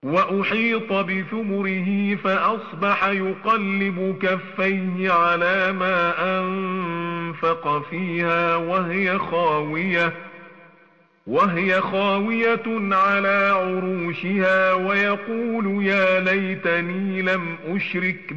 وأحيط بثمره فأصبح يقلب كفيه على ما أنفق فيها وهي خاوية على عروشها ويقول يا ليتني لم أشرك